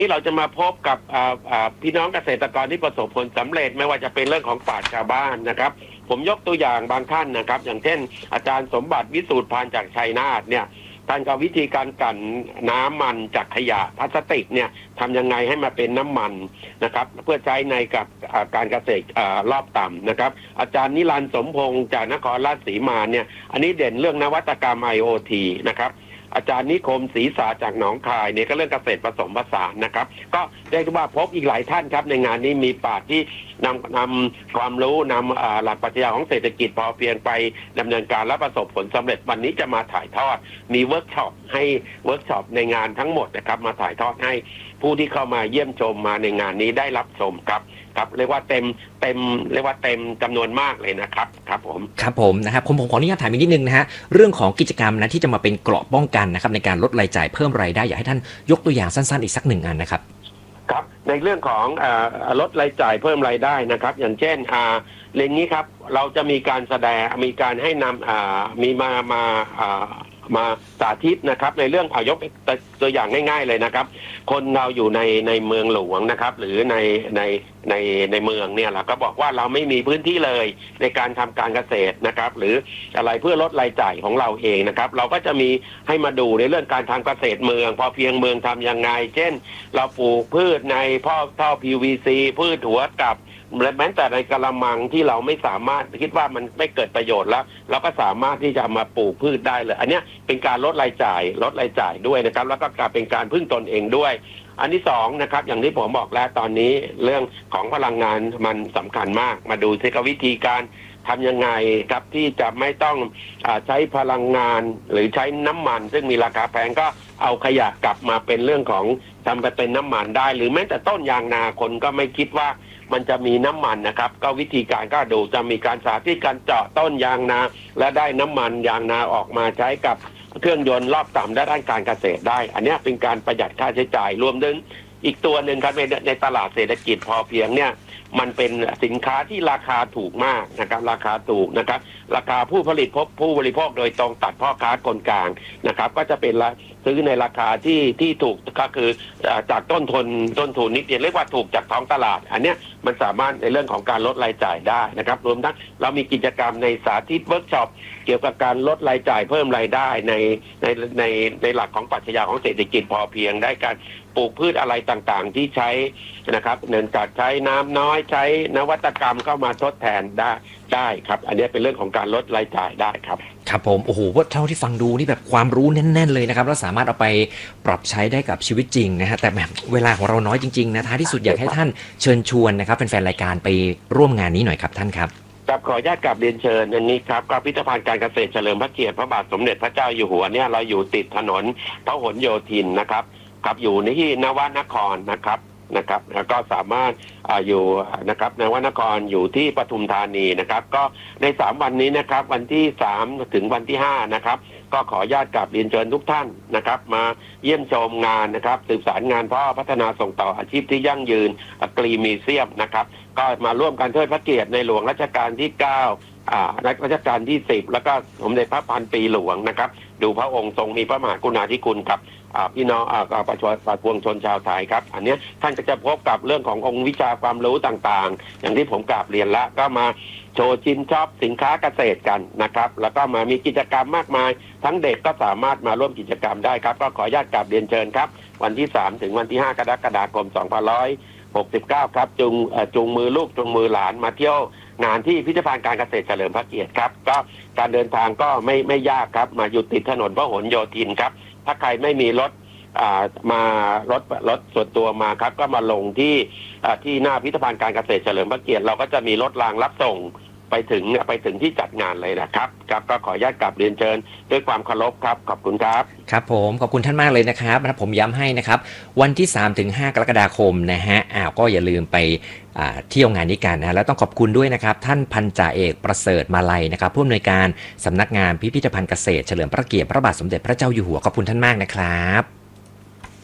ที่เราจะมาพบกับพี่น้องเกษตรกรที่ประสบผลสำเร็จไม่ว่าจะเป็นเรื่องของปราชญ์ชาวบ้านนะครับผมยกตัวอย่างบางท่านนะครับอย่างเช่นอาจารย์สมบัติวิสูตรพานจากชัยนาทเนี่ยท่านก็วิธีการกลั่นน้ำมันจากขยะพลาสติกเนี่ยทำยังไงให้มาเป็นน้ำมันนะครับเพื่อใช้ในกับการเกษตรรอบต่ำนะครับอาจารย์นิรันดร์สมพงษ์จากนครราชสีมาเนี่ยอันนี้เด่นเรื่องนวัตกรรม IoT นะครับอาจารย์นิคมศรีสาจากหนองคายเนี่ยก็เรื่องเกษตรผสมผสานนะครับก็เรียกว่าพบอีกหลายท่านครับในงานนี้มีปราชญ์ที่นำความรู้นำหลักปรัชญาของเศรษฐกิจพอเพียงไปดำเนินการและประสบผลสำเร็จวันนี้จะมาถ่ายทอดมีเวิร์กช็อปให้เวิร์กช็อปในงานทั้งหมดนะครับมาถ่ายทอดให้ผู้ที่เข้ามาเยี่ยมชมมาในงานนี้ได้รับชมครับเรียกว่าเต็มเรียกว่าเต็มจำนวนมากเลยนะครับครับผมนะครับผมขออนุญาตถามอีกนิดนึงนะฮะเรื่องของกิจกรรมนะที่จะมาเป็นเกราะป้องกันนะครับในการลดรายจ่ายเพิ่มรายได้อยากให้ท่านยกตัวอย่างสั้นๆอีกสักหนึ่งอันนะครับครับในเรื่องของลดรายจ่ายเพิ่มรายได้นะครับอย่างเช่นเรื่องนี้ครับเราจะมีการแสดงมีการให้นำมีมาสาธิตนะครับในเรื่องยกตัวอย่างง่ายๆเลยนะครับคนเราอยู่ในเมืองหลวงนะครับหรือในเมืองเนี่ยเราก็บอกว่าเราไม่มีพื้นที่เลยในการทำการเกษตรนะครับหรืออะไรเพื่อลดรายจ่ายของเราเองนะครับเราก็จะมีให้มาดูในเรื่องการทำเกษตรเมืองพอเพียงเมืองทำยังไงเช่นเราปลูกพืชในท่อ PVC พืชหัวกับแม้แต่ในกระมังที่เราไม่สามารถคิดว่ามันไม่เกิดประโยชน์แล้วเราก็สามารถที่จะมาปลูกพืชได้เลยอันนี้เป็นการลดรายจ่ายด้วยนะครับแล้วก็การเป็นการพึ่งตนเองด้วยอันที่สองนะครับอย่างที่ผมบอกแล้วตอนนี้เรื่องของพลังงานมันสำคัญมากมาดูเทคนิควิธีการทำยังไงครับที่จะไม่ต้องใช้พลังงานหรือใช้น้ำมันซึ่งมีราคาแพงก็เอาขยะกลับมาเป็นเรื่องของทำไปเป็นน้ำมันได้หรือแม้แต่ต้นยางนาคนก็ไม่คิดว่ามันจะมีน้ำมันนะครับก็วิธีการก็ดูจะมีการสาธิตการเจาะต้นยางนาและได้น้ำมันยางนาออกมาใช้กับเครื่องยนต์รอบต่ำด้านการเกษตรได้อันนี้เป็นการประหยัดค่าใช้จ่ายรวมถึงอีกตัวหนึ่งครับในตลาดเศรษฐกิจพอเพียงเนี่ยมันเป็นสินค้าที่ราคาถูกมากนะครับราคาถูกนะครับราคาผู้ผลิตพบผู้บริโภคโดยตรงตัดพ่อค้าคนกลางนะครับก็จะเป็นซื้อในราคาที่ถูกก็คือจากต้นทุนนิดเดียวเรียกว่าถูกจากท้องตลาดอันเนี้ยมันสามารถในเรื่องของการลดรายจ่ายได้นะครับรวมทั้งเรามีกิจกรรมในสาธิตเวิร์กช็อปเกี่ยวกับการลดรายจ่ายเพิ่มรายได้ในหลักของปรัชญาของเศรษฐกิจพอเพียงได้การปลูกพืชอะไรต่างๆที่ใช้นะครับเนื่องจากใช้น้ำน้อยใช้นวัตกรรมเข้ามาทดแทนได้ครับอันนี้เป็นเรื่องของการลดรายจ่ายได้ครับครับผมโอ้โหว่าเท่าที่ฟังดูนี่แบบความรู้แน่นๆเลยนะครับแล้วสามารถเอาไปปรับใช้ได้กับชีวิตจริงนะฮะแต่แบบเวลาของเราน้อยจริงๆนะท้ายที่สุดอยากให้ท่านเชิญชวนนะครับแฟนๆรายการไปร่วมงานนี้หน่อยครับท่านครับขออนุญาตกราบเรียนเชิญอันนี้ครับพิพิธภัณฑ์การเกษตรเฉลิมพระเกียรติพระบาทสมเด็จพระเจ้าอยู่หัวเนี่ยเราอยู่ติดถนนพหลโยธินนะครับอยู่ที่นวนครนะครับแล้วก็สามารถอยู่นะครับนวนครอยู่ที่ปทุมธานีนะครับก็ใน3วันนี้นะครับวันที่3ถึงวันที่5นะครับก็ขออนุญาตกราบเรียนเชิญทุกท่านนะครับมาเยี่ยมชมงานนะครับสืบสารงานเพาะพัฒนาส่งต่ออาชีพที่ยั่งยืนกรีมิวเซียมนะครับก็มาร่วมกันเทิดพระเกียรติในหลวงรัชกาลที่9รัชกาลที่10แล้วก็สมเด็จพระพันปีหลวงนะครับดูพระองค์ทรงมีพระมหากรุณาธิคุณกับพี่น้องประชาชนปวงชนชาวไทยครับอันนี้ท่านก็จะพบกับเรื่องขององค์วิชาความรู้ต่างๆอย่างที่ผมกราบเรียนแล้วก็มาโชว์ชิมชอบสินค้าเกษตรกันนะครับแล้วก็มามีกิจกรรมมากมายทั้งเด็กก็สามารถมาร่วมกิจกรรมได้ครับก็ขออนุญาตกราบเรียนเชิญครับวันที่3ถึงวันที่5กรกฎาคม2569ครับจูงมือลูกจูงมือหลานมาเที่ยวงานที่พิพิธภัณฑ์การเกษตรเฉลิมพระเกียรติครับก็การเดินทางก็ไม่ยากครับมาอยู่ติดถนนพหลโยธินครับถ้าใครไม่มีรถรถส่วนตัวมาครับก็มาลงที่หน้าพิพิธภัณฑ์การเกษตรเฉลิมพระเกียรติเราก็จะมีรถรางรับส่งไปถึงที่จัดงานเลยนะครับก็ขออนุญาตกลับเรียนเชิญด้วยความเคารพครับขอบคุณครับครับผมขอบคุณท่านมากเลยนะครับผมย้ำให้นะครับวันที่3-5 กรกฎาคมนะฮะก็อย่าลืมไปเที่ยวงานนี้กันนะแล้วต้องขอบคุณด้วยนะครับท่านพันจ่าเอกประเสริฐมาลัยนะครับผู้อำนวยการสำนักงานพิพิธภัณฑ์เกษตรเฉลิมพระเกียรติพระบาทสมเด็จพระเจ้าอยู่หัวขอบคุณท่านมากนะครับ